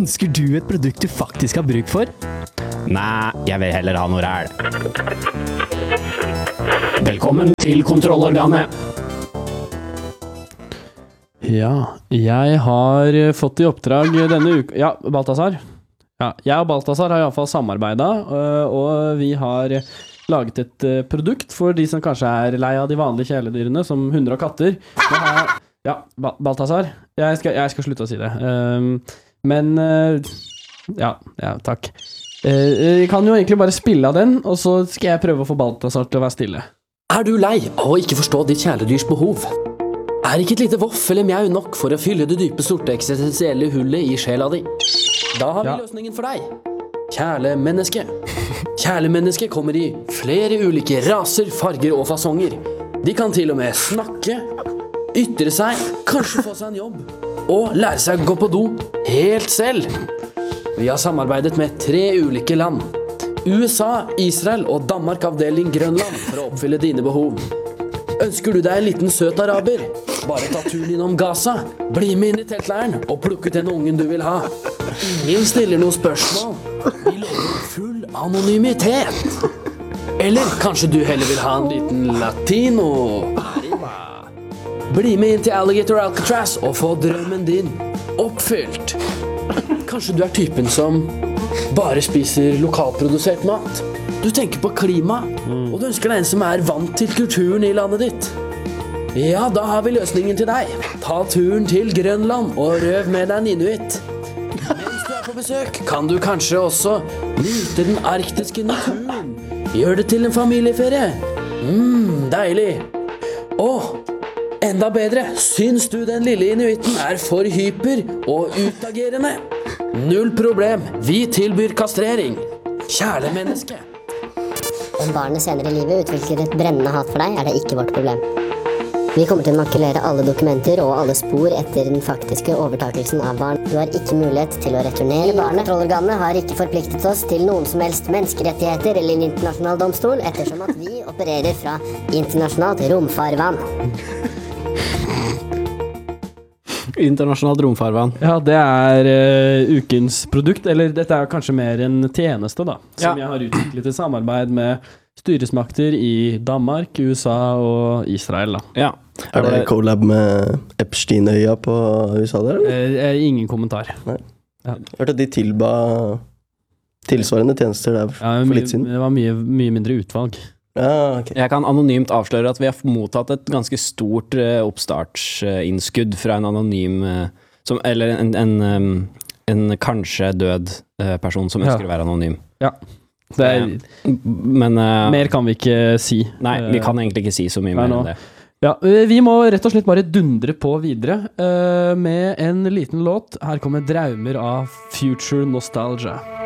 Ønsker du et produkt du faktisk har bruk for? Nei, jeg vil heller ha noe ræl. Velkommen til kontrollorganet. Ja, jeg har fått i oppdrag denne uka... Ja, Balthazar. Ja, jeg og Balthazar har i hvert fall samarbeidet, og vi har laget et produkt for de som kanskje er lei av de vanlige kjæledyrene, som hunder og katter. Ja, Balthazar, jeg skal slutte å si det. Men, ja, takk. Jeg kan jo egentlig bare spille av den, og så skal jeg prøve å få Balthazar til å være stille. Er du lei av å ikke forstå ditt kjæledyrs behov? Er ikke et lite voff eller mjau nok for å fylle det dype, sorte, eksistensielle hullet i sjela di? Da har vi løsningen for deg. Kjælemenneske. Kjælemenneske kommer i flere ulike raser, farger og fasonger. De kan til og med snakke, ytre seg, kanskje få seg en jobb, og lære seg å gå på do helt selv. Vi har samarbeidet med 3 ulike land. USA, Israel og Danmark avdeling Grønland for å oppfylle dine behov. Ønsker du deg en liten søt araber? Bare ta turen innom Gaza, bli med inn i teltleiren og plukke ut den ungen du vil ha. Ingen stiller noen spørsmål. Vi lover full anonymitet. Eller kanskje du heller vil ha en liten latino? Bli med inn til Alligator Alcatraz og få drømmen din oppfylt. Kanskje du er typen som bare spiser lokalprodusert mat. Du tenker på klima, og du ønsker deg en som er vant til kulturen i landet ditt. Ja, da har vi løsningen til deg. Ta turen til Grønland og røv med deg en inuit. Mens du er på besøk, kan du kanskje også nyte den arktiske naturen. Gjør det til en familieferie. Deilig. Enda bedre, syns du den lille inuiten er for hyper og utagerende? Null problem, vi tilbyr kastrering. Kjælemenneske. Om barnet senere i livet utvikler et brennende hat for deg, er det ikke vårt problem. Vi kommer til å makulere alle dokumenter og alle spor etter den faktiske overtakelsen av barn. Du har ikke mulighet til å returnere barnet. Kontrollorganet har ikke forpliktet oss til noen som helst menneskerettigheter eller en internasjonal domstol, ettersom at vi opererer fra internasjonalt romfarvann. Internasjonalt romfarvann. Ja, det er ukens produkt, eller dette er kanskje mer en tjeneste da, som jeg har utviklet i samarbeid med styresmakter i Danmark, USA og Israel da. Ja. Er det collab med Epstein-øya på USA der, eller? Ingen kommentar. Nei. Ja. Hørte at de tilba tilsvarende tjenester der for litt siden. Det var mye mindre utvalg. Ja, okay. Jeg kan anonymt avsløre at vi har mottatt et ganske stort oppstartsinnskudd fra en anonym, eller en kanskje død person som ønsker å være anonym. Ja. Men mer kan vi ikke si. Nei, vi kan egentlig ikke si så mye mer enn det. Ja, vi må rett og slett bare dundre på videre med en liten låt. Her kommer Draumer av Future Nostalgia.